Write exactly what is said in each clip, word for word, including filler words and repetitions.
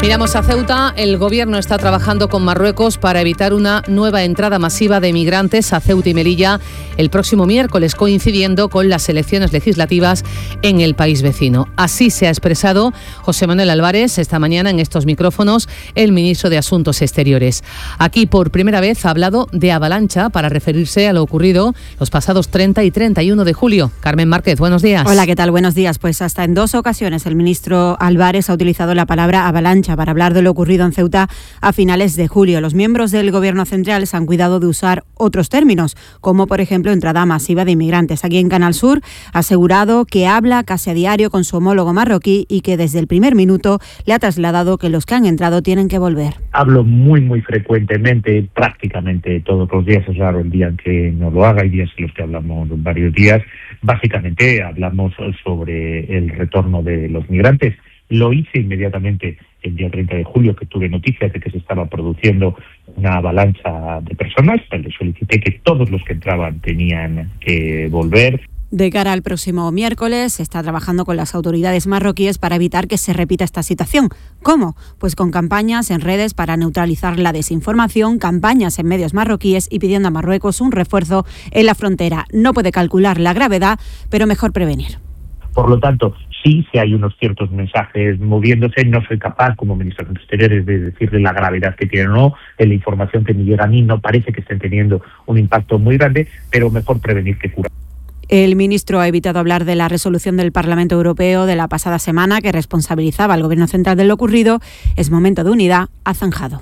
Miramos a Ceuta. El Gobierno está trabajando con Marruecos para evitar una nueva entrada masiva de migrantes a Ceuta y Melilla el próximo miércoles, coincidiendo con las elecciones legislativas en el país vecino. Así se ha expresado José Manuel Álvarez esta mañana en estos micrófonos, el ministro de Asuntos Exteriores. Aquí por primera vez ha hablado de avalancha para referirse a lo ocurrido los pasados treinta y treinta y uno de julio. Carmen Márquez, buenos días. Hola, ¿qué tal? Buenos días. Pues hasta en dos ocasiones el ministro Álvarez ha utilizado la palabra avalancha para hablar de lo ocurrido en Ceuta a finales de julio. Los miembros del Gobierno central se han cuidado de usar otros términos, como por ejemplo entrada masiva de inmigrantes. Aquí en Canal Sur ha asegurado que habla casi a diario con su homólogo marroquí y que desde el primer minuto le ha trasladado que los que han entrado tienen que volver. Hablo muy muy frecuentemente, prácticamente todos los días, es raro el día en que no lo haga, hay días en los que hablamos varios días. Básicamente hablamos sobre el retorno de los migrantes. Lo hice inmediatamente el día treinta de julio, que tuve noticias de que se estaba produciendo una avalancha de personas. Le solicité que todos los que entraban tenían que volver. De cara al próximo miércoles, se está trabajando con las autoridades marroquíes para evitar que se repita esta situación. ¿Cómo? Pues con campañas en redes para neutralizar la desinformación, campañas en medios marroquíes y pidiendo a Marruecos un refuerzo en la frontera. No puede calcular la gravedad, pero mejor prevenir. Por lo tanto, sí, si hay unos ciertos mensajes moviéndose, no soy capaz como ministro de Exteriores de decirle la gravedad que tienen o no. En la información que me llega a mí no parece que estén teniendo un impacto muy grande, pero mejor prevenir que curar. El ministro ha evitado hablar de la resolución del Parlamento Europeo de la pasada semana que responsabilizaba al Gobierno central de lo ocurrido. Es momento de unidad, ha zanjado.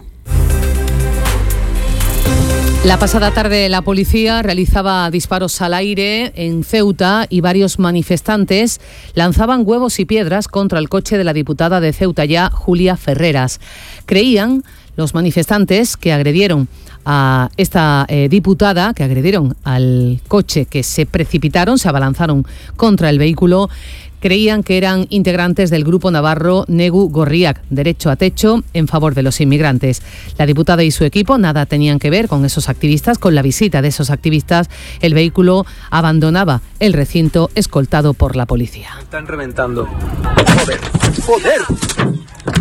La pasada tarde la policía realizaba disparos al aire en Ceuta y varios manifestantes lanzaban huevos y piedras contra el coche de la diputada de Ceuta Ya, Julia Ferreras. Creían los manifestantes que agredieron a esta eh, diputada, que agredieron al coche, que se precipitaron, se abalanzaron contra el vehículo. Creían que eran integrantes del grupo navarro Negu Gorriak, Derecho a Techo en favor de los inmigrantes. La diputada y su equipo nada tenían que ver con esos activistas. Con la visita de esos activistas, el vehículo abandonaba el recinto escoltado por la policía. Están reventando. ¡Joder! ¡Joder!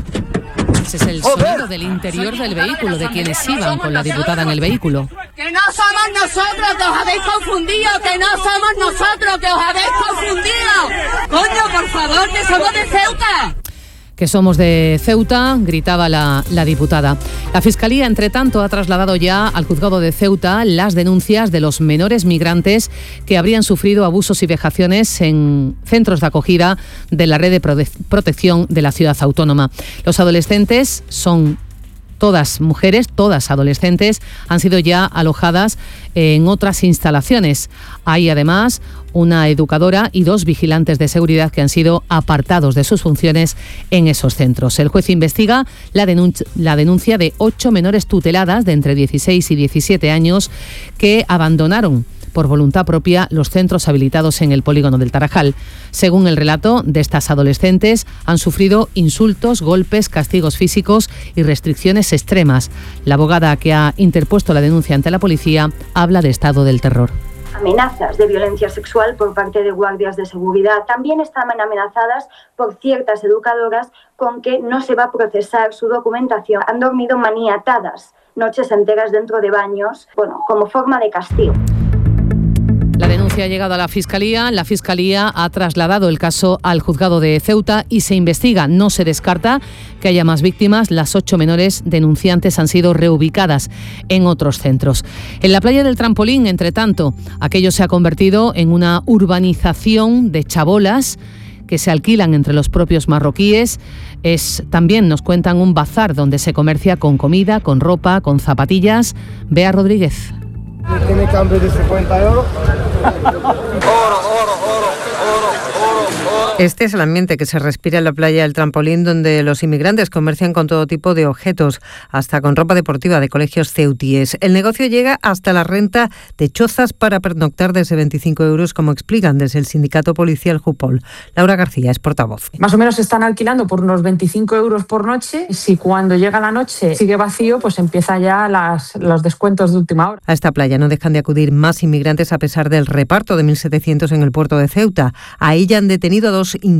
Ese es el sonido del interior del vehículo, de quienes iban con la diputada en el vehículo. ¡Que no somos nosotros, que os habéis confundido! ¡Que no somos nosotros, que os habéis confundido! ¡Coño, por favor, que somos de Ceuta! Que somos de Ceuta, gritaba la, la diputada. La Fiscalía, entre tanto, ha trasladado ya al juzgado de Ceuta las denuncias de los menores migrantes que habrían sufrido abusos y vejaciones en centros de acogida de la red de prote- protección de la ciudad autónoma. Los adolescentes son todas mujeres, todas adolescentes, han sido ya alojadas en otras instalaciones. Hay además una educadora y dos vigilantes de seguridad que han sido apartados de sus funciones en esos centros. El juez investiga la, denun- la denuncia de ocho menores tuteladas de entre dieciséis y diecisiete años que abandonaron por voluntad propia los centros habilitados en el polígono del Tarajal. Según el relato de estas adolescentes, han sufrido insultos, golpes, castigos físicos y restricciones extremas. La abogada que ha interpuesto la denuncia ante la policía habla de estado del terror. Amenazas de violencia sexual por parte de guardias de seguridad. También están amenazadas por ciertas educadoras con que no se va a procesar su documentación. Han dormido maniatadas noches enteras dentro de baños, bueno, como forma de castigo. La denuncia ha llegado a la Fiscalía. La Fiscalía ha trasladado el caso al juzgado de Ceuta y se investiga. No se descarta que haya más víctimas. Las ocho menores denunciantes han sido reubicadas en otros centros. En la playa del Trampolín, entre tanto, aquello se ha convertido en una urbanización de chabolas que se alquilan entre los propios marroquíes. Es también, nos cuentan, un bazar donde se comercia con comida, con ropa, con zapatillas. Bea Rodríguez. ¿Tiene cambio de cincuenta euros? Este es el ambiente que se respira en la playa del Trampolín, donde los inmigrantes comercian con todo tipo de objetos, hasta con ropa deportiva de colegios ceutíes. El negocio llega hasta la renta de chozas para pernoctar desde veinticinco euros, como explican desde el sindicato policial Jupol. Laura García es portavoz. Más o menos se están alquilando por unos veinticinco euros por noche. Si cuando llega la noche sigue vacío, pues empieza ya las, los descuentos de última hora. A esta playa no dejan de acudir más inmigrantes a pesar del reparto de mil setecientos en el puerto de Ceuta. Ahí ya han detenido a dos